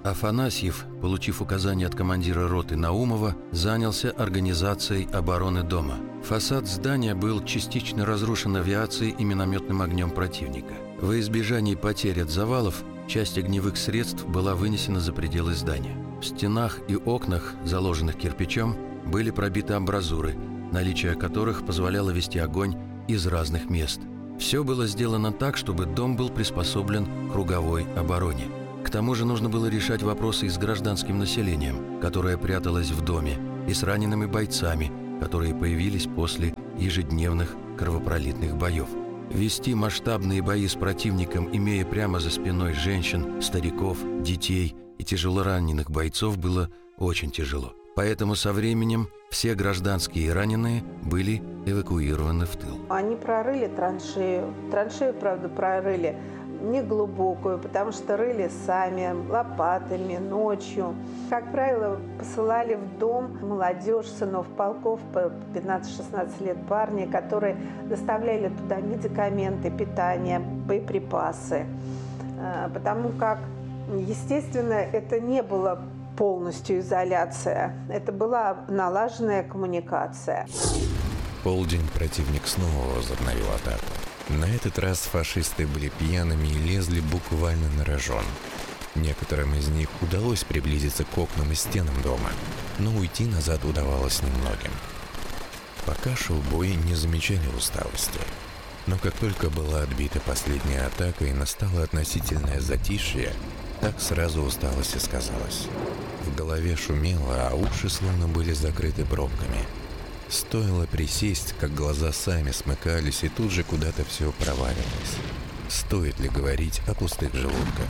Афанасьев, получив указание от командира роты Наумова, занялся организацией обороны дома. Фасад здания был частично разрушен авиацией и минометным огнем противника. Во избежание потерь от завалов, часть огневых средств была вынесена за пределы здания. В стенах и окнах, заложенных кирпичом, были пробиты амбразуры, наличие которых позволяло вести огонь из разных мест. Все было сделано так, чтобы дом был приспособлен к круговой обороне. К тому же нужно было решать вопросы и с гражданским населением, которое пряталось в доме, и с ранеными бойцами, которые появились после ежедневных кровопролитных боев. Вести масштабные бои с противником, имея прямо за спиной женщин, стариков, детей и тяжелораненых бойцов, было очень тяжело. Поэтому со временем все гражданские и раненые были эвакуированы в тыл. Они прорыли траншею. Траншею, правда, прорыли неглубокую, потому что рыли сами, лопатами, ночью. Как правило, посылали в дом молодежь, сынов полков, по 15-16 лет парни, которые доставляли туда медикаменты, питание, боеприпасы. Потому как, естественно, это не было полностью изоляция. Это была налаженная коммуникация. В полдень противник снова возобновил атаку. На этот раз фашисты были пьяными и лезли буквально на рожон. Некоторым из них удалось приблизиться к окнам и стенам дома, но уйти назад удавалось немногим. Пока шел бой, не замечали усталости. Но как только была отбита последняя атака и настало относительное затишье, так сразу усталость и сказалась. В голове шумело, а уши словно были закрыты пробками. Стоило присесть, как глаза сами смыкались, и тут же куда-то все проваливалось. Стоит ли говорить о пустых желудках?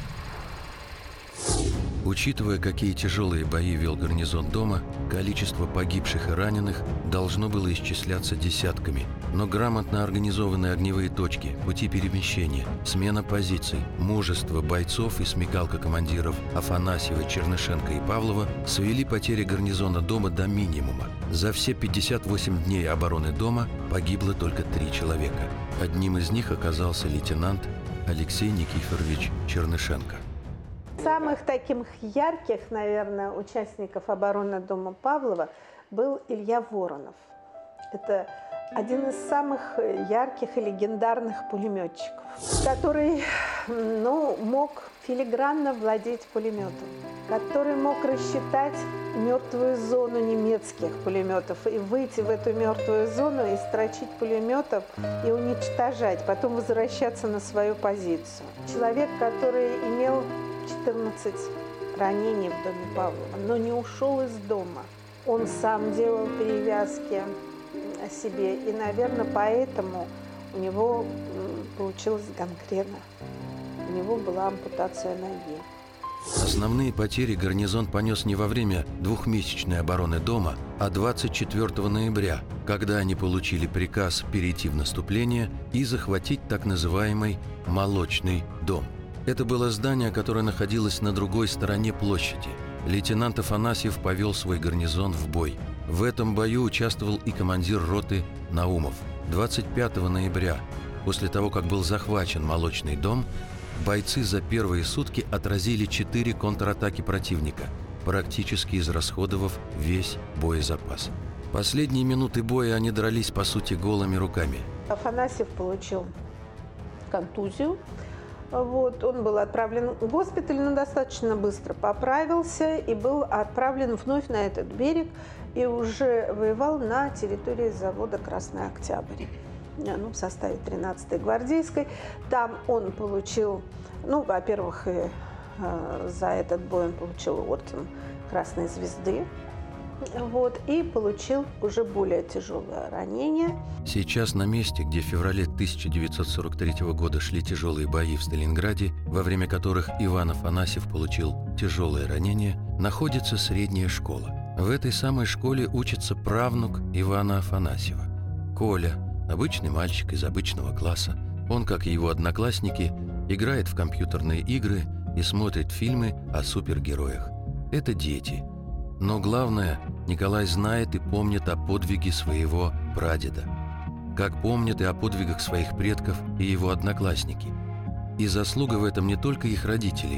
Учитывая, какие тяжелые бои вел гарнизон дома, количество погибших и раненых должно было исчисляться десятками. Но грамотно организованные огневые точки, пути перемещения, смена позиций, мужество бойцов и смекалка командиров Афанасьева, Чернышенко и Павлова свели потери гарнизона дома до минимума. За все 58 дней обороны дома погибло только 3 человека. Одним из них оказался лейтенант Алексей Никифорович Чернышенко. Самых таких ярких, наверное, участников обороны дома Павлова был Илья Воронов. Это один из самых ярких и легендарных пулеметчиков, который мог филигранно владеть пулеметом, который мог рассчитать мертвую зону немецких пулеметов и выйти в эту мертвую зону и строчить пулеметом и уничтожать, потом возвращаться на свою позицию. Человек, который имел 14 ранений в доме Павлова, но не ушел из дома. Он сам делал перевязки себе, и, наверное, поэтому у него получилась гангрена. У него была ампутация ноги. Основные потери гарнизон понес не во время двухмесячной обороны дома, а 24 ноября, когда они получили приказ перейти в наступление и захватить так называемый «Молочный дом». Это было здание, которое находилось на другой стороне площади. Лейтенант Афанасьев повел свой гарнизон в бой. В этом бою участвовал и командир роты Наумов. 25 ноября, после того, как был захвачен Молочный дом, бойцы за первые сутки отразили 4 контратаки противника, практически израсходовав весь боезапас. Последние минуты боя они дрались, по сути, голыми руками. Афанасьев получил контузию. Он был отправлен в госпиталь, но достаточно быстро поправился и был отправлен вновь на этот берег и уже воевал на территории завода «Красный Октябрь», в составе 13-й гвардейской. Там он получил, во-первых, за этот бой он получил орден Красной Звезды. И получил уже более тяжелое ранение. Сейчас на месте, где в феврале 1943 года шли тяжелые бои в Сталинграде, во время которых Иван Афанасьев получил тяжелое ранение, находится средняя школа. В этой самой школе учится правнук Ивана Афанасьева. Коля, обычный мальчик из обычного класса. Он, как и его одноклассники, играет в компьютерные игры и смотрит фильмы о супергероях. Это дети. Но главное, Николай знает и помнит о подвиге своего прадеда. Как помнят и о подвигах своих предков и его одноклассники. И заслуга в этом не только их родителей,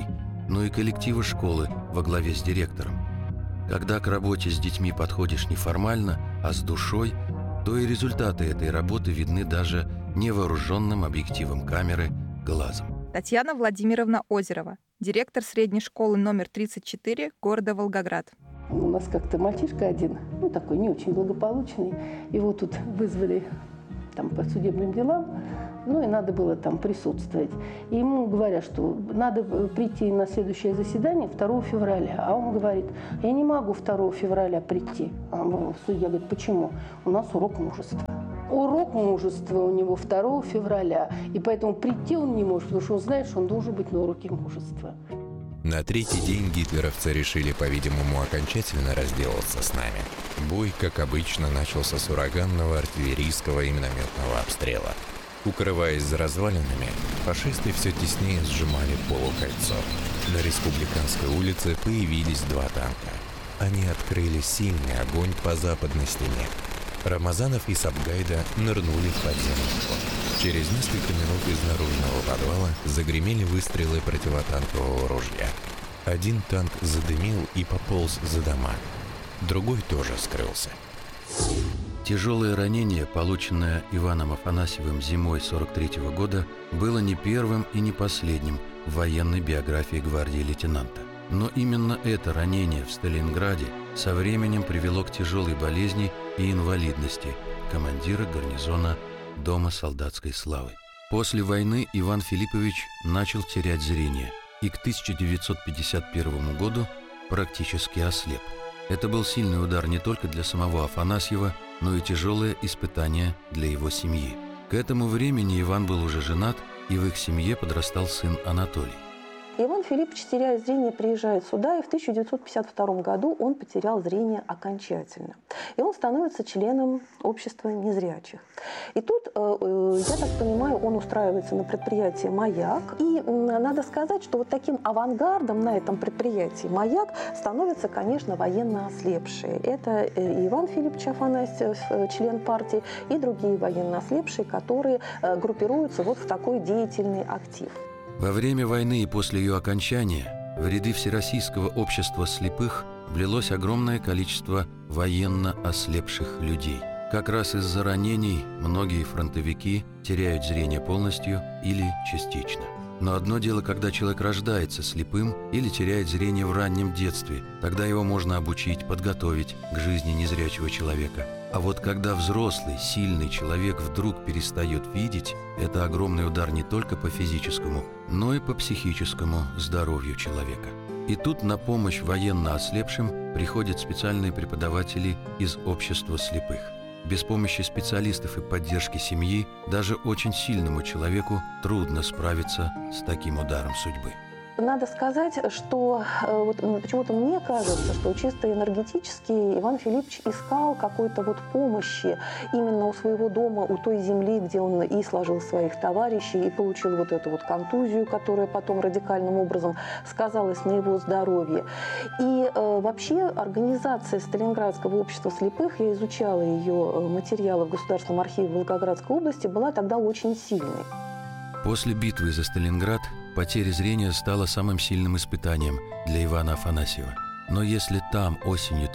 но и коллектива школы во главе с директором. Когда к работе с детьми подходишь не формально, а с душой, то и результаты этой работы видны даже невооруженным объективом камеры глазом. Татьяна Владимировна Озерова, директор средней школы номер 34 города Волгоград. У нас как-то мальчишка один, такой не очень благополучный, его тут вызвали по судебным делам, и надо было там присутствовать. И ему говорят, что надо прийти на следующее заседание 2 февраля. А он говорит, я не могу 2 февраля прийти. А судья говорит, почему? У нас урок мужества. Урок мужества у него 2 февраля, и поэтому прийти он не может, потому что он знает, что он должен быть на уроке мужества. На третий день гитлеровцы решили, по-видимому, окончательно разделаться с нами. Бой, как обычно, начался с ураганного артиллерийского и минометного обстрела. Укрываясь за развалинами, фашисты все теснее сжимали полукольцо. На Республиканской улице появились 2 танка. Они открыли сильный огонь по западной стене. Рамазанов и Сабгайда нырнули в подземный ход. Через несколько минут из наружного подвала загремели выстрелы противотанкового ружья. Один танк задымил и пополз за дома. Другой тоже скрылся. Тяжелое ранение, полученное Иваном Афанасьевым зимой 43-го года, было не первым и не последним в военной биографии гвардии лейтенанта. Но именно это ранение в Сталинграде со временем привело к тяжелой болезни и инвалидности командира гарнизона Дома солдатской славы. После войны Иван Филиппович начал терять зрение и к 1951 году практически ослеп. Это был сильный удар не только для самого Афанасьева, но и тяжелое испытание для его семьи. К этому времени Иван был уже женат, и в их семье подрастал сын Анатолий. Иван Филиппович, теряя зрение, приезжает сюда, и в 1952 году он потерял зрение окончательно. И он становится членом общества незрячих. И тут, я так понимаю, он устраивается на предприятии «Маяк». И надо сказать, что вот таким авангардом на этом предприятии «Маяк» становятся, конечно, военно ослепшие. Это и Иван Филиппович Афанасьев, член партии, и другие военно ослепшие, которые группируются вот в такой деятельный актив. Во время войны и после ее окончания в ряды Всероссийского общества слепых влилось огромное количество военно ослепших людей. Как раз из-за ранений многие фронтовики теряют зрение полностью или частично. Но одно дело, когда человек рождается слепым или теряет зрение в раннем детстве, тогда его можно обучить, подготовить к жизни незрячего человека. А вот когда взрослый, сильный человек вдруг перестает видеть, это огромный удар не только по физическому, но и по психическому здоровью человека. И тут на помощь военно ослепшим приходят специальные преподаватели из общества слепых. Без помощи специалистов и поддержки семьи даже очень сильному человеку трудно справиться с таким ударом судьбы. Надо сказать, что почему-то мне кажется, что чисто энергетически Иван Филиппович искал какой-то помощи именно у своего дома, у той земли, где он и сложил своих товарищей, и получил эту контузию, которая потом радикальным образом сказалась на его здоровье. И вообще организация Сталинградского общества слепых, я изучала ее материалы в Государственном архиве Волгоградской области, была тогда очень сильной. После битвы за Сталинград потеря зрения стала самым сильным испытанием для Ивана Афанасьева. Но если там осенью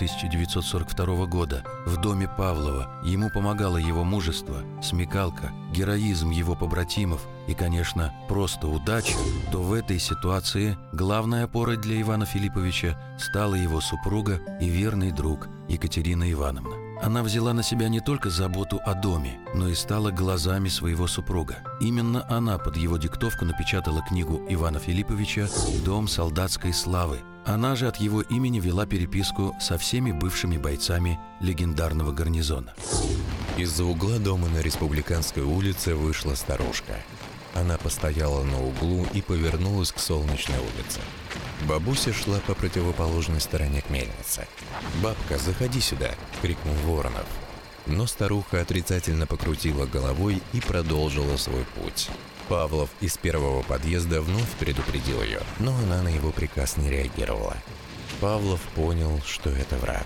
1942 года в доме Павлова ему помогало его мужество, смекалка, героизм его побратимов и, конечно, просто удача, то в этой ситуации главной опорой для Ивана Филипповича стала его супруга и верный друг Екатерина Ивановна. Она взяла на себя не только заботу о доме, но и стала глазами своего супруга. Именно она под его диктовку напечатала книгу Ивана Филипповича «Дом солдатской славы». Она же от его имени вела переписку со всеми бывшими бойцами легендарного гарнизона. Из-за угла дома на Республиканской улице вышла старушка. Она постояла на углу и повернулась к Солнечной улице. Бабуся шла по противоположной стороне к мельнице. «Бабка, заходи сюда!» — крикнул Воронов. Но старуха отрицательно покрутила головой и продолжила свой путь. Павлов из первого подъезда вновь предупредил ее, но она на его приказ не реагировала. Павлов понял, что это враг.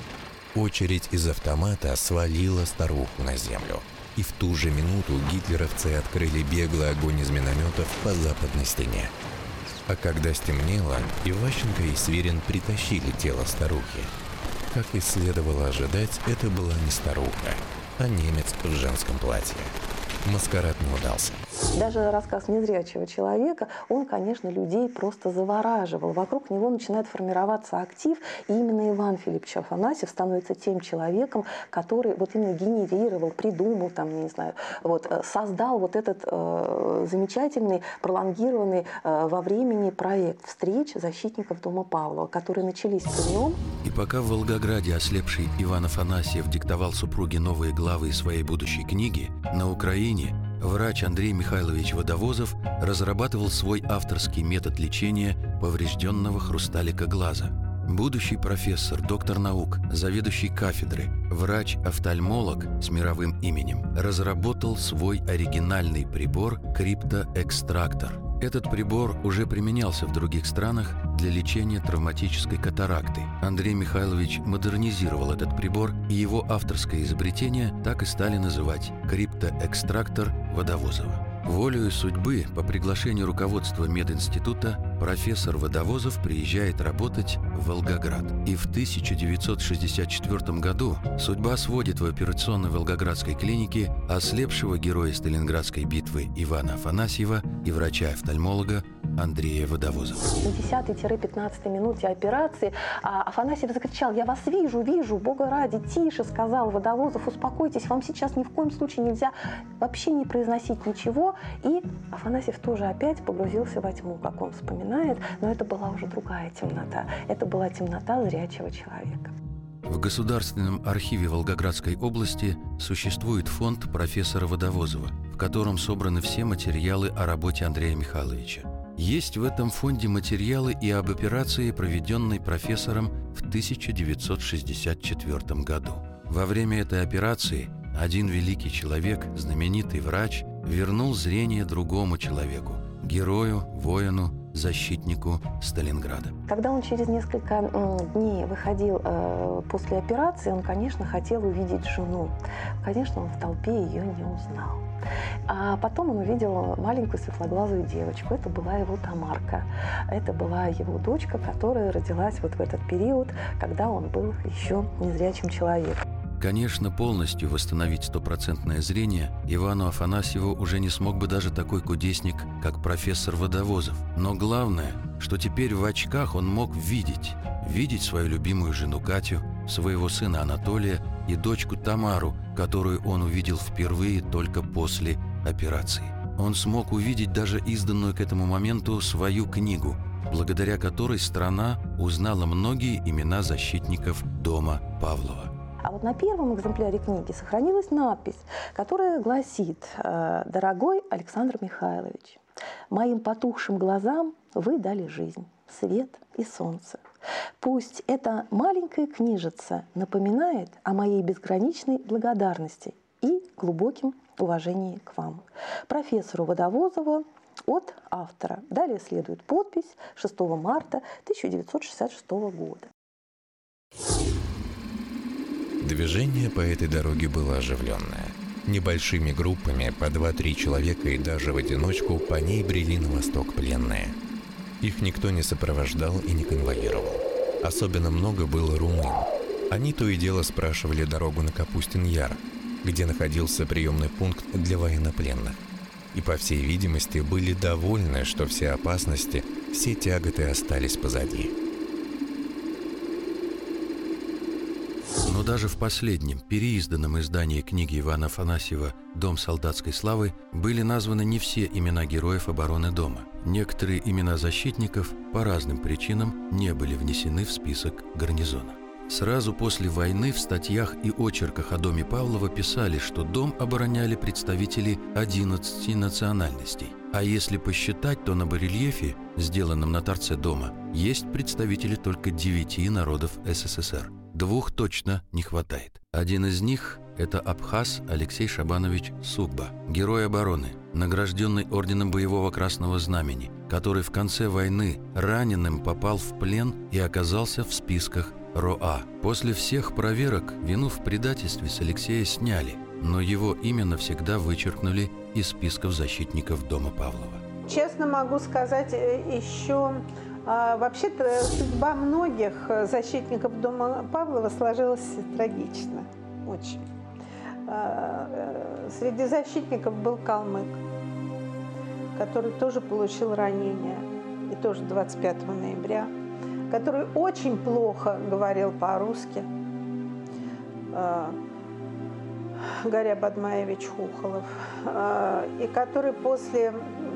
Очередь из автомата свалила старуху на землю. И в ту же минуту гитлеровцы открыли беглый огонь из минометов по западной стене. А когда стемнело, Иващенко и Свирин притащили тело старухи. Как и следовало ожидать, это была не старуха, а немец в женском платье. Маскарад не удался. Даже рассказ незрячего человека, он, конечно, людей просто завораживал. Вокруг него начинает формироваться актив, и именно Иван Филиппович Афанасьев становится тем человеком, который вот именно генерировал, придумал, там, не знаю, вот, создал вот этот замечательный, пролонгированный во времени проект встреч защитников дома Павлова, которые начались при нем. И пока в Волгограде ослепший Иван Афанасьев диктовал супруге новые главы из своей будущей книги, на Украине врач Андрей Михайлович Водовозов разрабатывал свой авторский метод лечения поврежденного хрусталика глаза. Будущий профессор, доктор наук, заведующий кафедры, врач-офтальмолог с мировым именем разработал свой оригинальный прибор криптоэкстрактор. Этот прибор уже применялся в других странах для лечения травматической катаракты. Андрей Михайлович модернизировал этот прибор, и его авторское изобретение так и стали называть криптоэкстрактор Водовозова. Волею судьбы, по приглашению руководства мединститута, профессор Водовозов приезжает работать в Волгоград. И в 1964 году судьба сводит в операционной волгоградской клинике ослепшего героя Сталинградской битвы Ивана Афанасьева и врача-офтальмолога Андрея Водовозова. На 10-15 минуте операции Афанасьев закричал: «Я вас вижу, Бога ради, тише», сказал Водовозов, «успокойтесь, вам сейчас ни в коем случае нельзя вообще не произносить ничего». И Афанасьев тоже опять погрузился во тьму, как он вспоминает, но это была уже другая темнота. Это была темнота зрячего человека. В Государственном архиве Волгоградской области существует фонд профессора Водовозова, в котором собраны все материалы о работе Андрея Михайловича. Есть в этом фонде материалы и об операции, проведенной профессором в 1964 году. Во время этой операции один великий человек, знаменитый врач, вернул зрение другому человеку, герою, воину, защитнику Сталинграда. Когда он через несколько дней выходил после операции, он, конечно, хотел увидеть жену. Конечно, он в толпе ее не узнал. А потом он увидел маленькую светлоглазую девочку. Это была его Тамарка. Это была его дочка, которая родилась вот в этот период, когда он был еще незрячим человеком. Конечно, полностью восстановить стопроцентное зрение Ивану Афанасьеву уже не смог бы даже такой кудесник, как профессор Водовозов. Но главное, что теперь в очках он мог видеть свою любимую жену Катю, своего сына Анатолия и дочку Тамару, которую он увидел впервые только после операции. Он смог увидеть даже изданную к этому моменту свою книгу, благодаря которой страна узнала многие имена защитников дома Павлова. А вот на первом экземпляре книги сохранилась надпись, которая гласит: «Дорогой Александр Михайлович, моим потухшим глазам вы дали жизнь, свет и солнце. Пусть эта маленькая книжица напоминает о моей безграничной благодарности и глубоким уважении к вам. Профессору Водовозову от автора». Далее следует подпись: 6 марта 1966 года. Движение по этой дороге было оживленное. Небольшими группами по 2-3 человека и даже в одиночку по ней брели на восток пленные. Их никто не сопровождал и не конвоировал. Особенно много было румын. Они то и дело спрашивали дорогу на Капустин-Яр, где находился приемный пункт для военнопленных. И, по всей видимости, были довольны, что все опасности, все тяготы остались позади. Но даже в последнем, переизданном издании книги Ивана Афанасьева «Дом солдатской славы» были названы не все имена героев обороны дома. Некоторые имена защитников по разным причинам не были внесены в список гарнизона. Сразу после войны в статьях и очерках о доме Павлова писали, что дом обороняли представители 11 национальностей. А если посчитать, то на барельефе, сделанном на торце дома, есть представители только 9 народов СССР. 2 точно не хватает. Один из них – это абхаз Алексей Шабанович Сукба, герой обороны, награжденный орденом Боевого Красного Знамени, который в конце войны раненым попал в плен и оказался в списках РОА. После всех проверок вину в предательстве с Алексея сняли, но его имя навсегда вычеркнули из списков защитников дома Павлова. Честно могу сказать, еще вообще-то судьба многих защитников дома Павлова сложилась трагично, очень. Среди защитников был калмык, который тоже получил ранение, и тоже 25 ноября, который очень плохо говорил по-русски. Гарри Бадмаевич Хухолов, и который после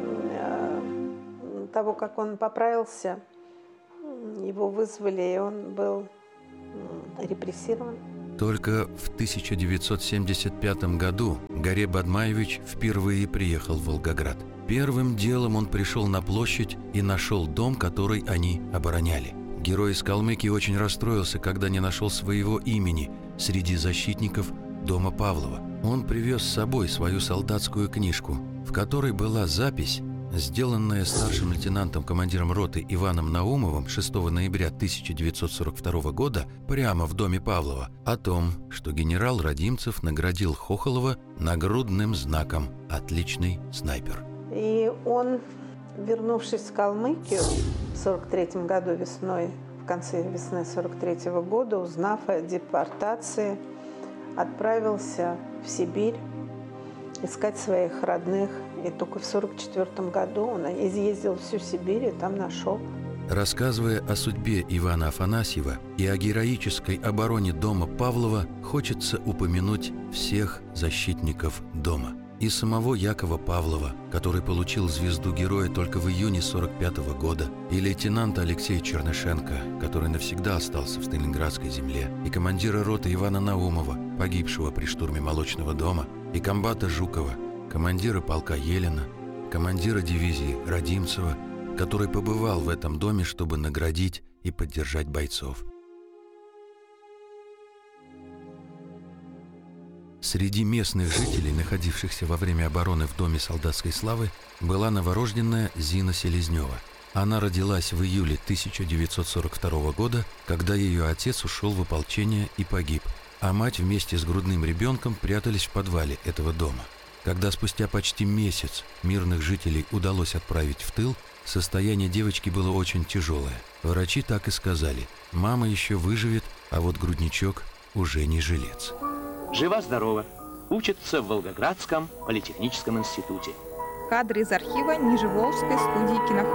того, как он поправился, его вызвали, и он был репрессирован. Только в 1975 году Гарри Бадмаевич впервые приехал в Волгоград. Первым делом он пришел на площадь и нашел дом, который они обороняли. Герой из Калмыкии очень расстроился, когда не нашел своего имени среди защитников дома Павлова. Он привез с собой свою солдатскую книжку, в которой была запись, сделанная старшим лейтенантом-командиром роты Иваном Наумовым 6 ноября 1942 года прямо в доме Павлова, о том, что генерал Радимцев наградил Хохолова нагрудным знаком «Отличный снайпер». И он, вернувшись в Калмыкию в 1943 году весной, в конце весны 1943 года, узнав о депортации, отправился в Сибирь искать своих родных. И только в 1944 году он изъездил всю Сибирь и там нашел. Рассказывая о судьбе Ивана Афанасьева и о героической обороне дома Павлова, хочется упомянуть всех защитников дома. И самого Якова Павлова, который получил звезду Героя только в июне 1945 года, и лейтенанта Алексея Чернышенко, который навсегда остался в Сталинградской земле, и командира роты Ивана Наумова, погибшего при штурме Молочного дома, и комбата Жукова, командира полка Елена, командира дивизии Радимцева, который побывал в этом доме, чтобы наградить и поддержать бойцов. Среди местных жителей, находившихся во время обороны в Доме солдатской славы, была новорожденная Зина Селезнева. Она родилась в июле 1942 года, когда ее отец ушел в ополчение и погиб, а мать вместе с грудным ребенком прятались в подвале этого дома. Когда спустя почти месяц мирных жителей удалось отправить в тыл, состояние девочки было очень тяжелое. Врачи так и сказали: мама еще выживет, а вот грудничок уже не жилец. Жива-здорова. Учится в Волгоградском политехническом институте. Кадры из архива Нижеволжской студии кинохроники.